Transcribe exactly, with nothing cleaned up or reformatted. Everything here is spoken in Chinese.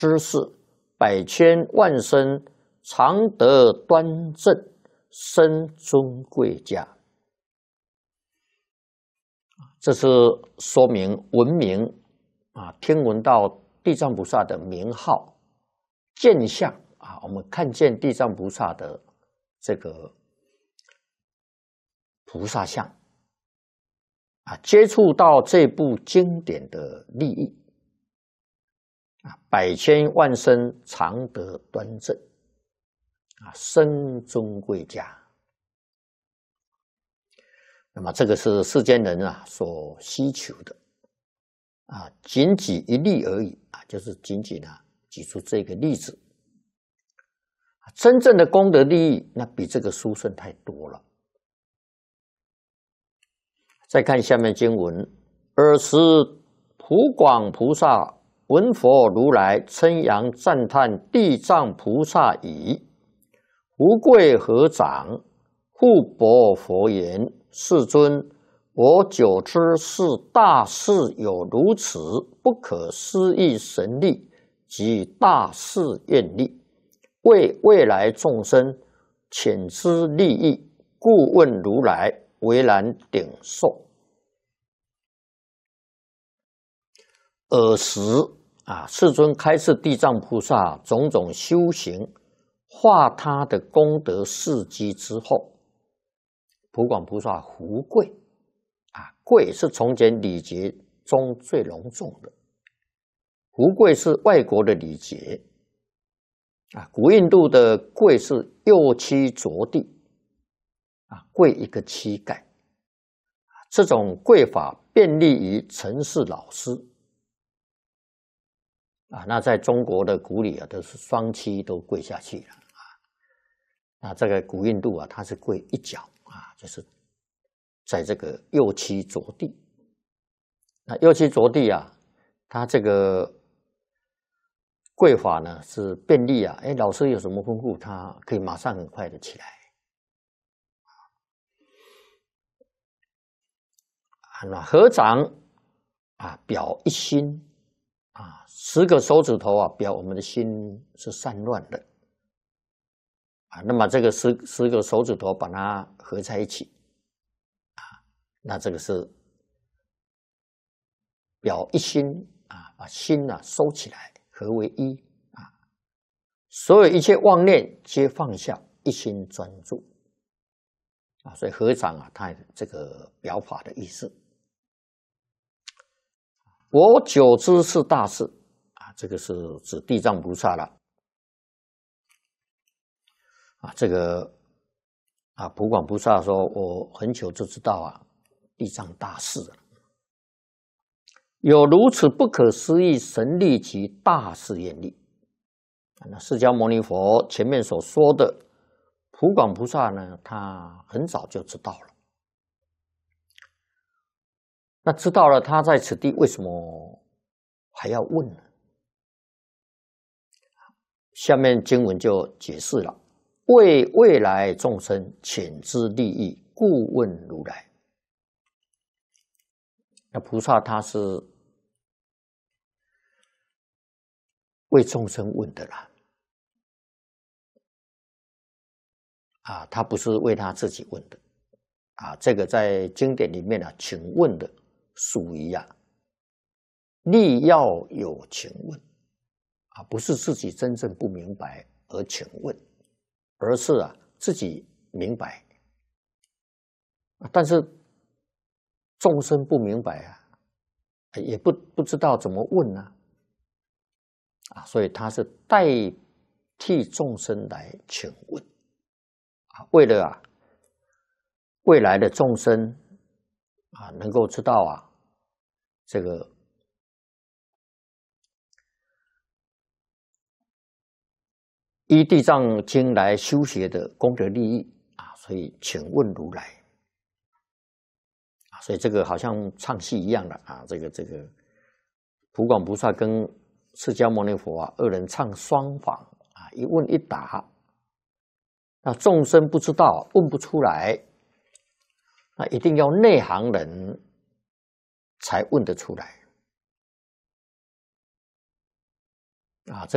知识，百千万身，常德端正，身尊贵家。这是说明闻名啊，听闻到地藏菩萨的名号，见相啊，我们看见地藏菩萨的这个菩萨相啊，接触到这部经典的利益啊，百千万身，常德端正啊，身尊贵家。那么这个是世间人啊所希求的啊，仅举一例而已啊，就是仅仅啊举出这个例子。真正的功德利益，那比这个殊胜太多了。再看下面经文：尔时普广菩萨闻佛如来称扬赞叹地藏菩萨已，无贵合掌，复白佛言：世尊，我久知是大士有如此不可思议神力及大誓愿力，为未来众生浅知利益，故问如来，为然顶受。尔时啊，世尊开示地藏菩萨种种修行，化他的功德事迹之后，普广菩萨福贵啊，贵是从前礼节中最隆重的，福贵是外国的礼节啊，古印度的跪是右膝着地啊，跪一个膝盖，这种跪法便利于尘世老师啊。那在中国的古礼啊，都是双膝都跪下去了啊。那这个古印度啊，它是跪一脚啊，就是在这个右膝着地。那右膝着地啊，它这个跪法呢是便利啊，哎，老师有什么吩咐，他可以马上很快的起来。啊，那合掌啊，表一心啊，十个手指头啊，表我们的心是散乱的啊。那么这个十十个手指头把它合在一起啊，那这个是表一心啊，把心啊收起来，合为一啊，所有一切妄念皆放下，一心专注啊。所以合掌啊，它这个表法的意思。我久知是大士啊，这个是指地藏菩萨了啊。这个啊，普广菩萨说：“我很久就知道啊，地藏大士了，有如此不可思议神力及大誓愿力。”那释迦牟尼佛前面所说的普广菩萨呢，他很早就知道了。那知道了，他在此地为什么还要问呢？下面经文就解释了：为未来众生浅知利益，故问如来。那菩萨他是为众生问的啦，啊，他不是为他自己问的啊。这个在经典里面啊，请问的属于啊力要有请问啊，不是自己真正不明白而请问，而是啊自己明白，但是众生不明白啊，也不不知道怎么问呢啊，所以他是代替众生来请问啊，为了啊未来的众生啊能够知道啊这个依地藏经来修学的功德利益啊，所以请问如来啊，所以这个好像唱戏一样的啊，这个这个普广菩萨跟释迦牟尼佛啊二人唱双簧啊，一问一答，那众生不知道问不出来，那一定要内行人才问得出来啊。这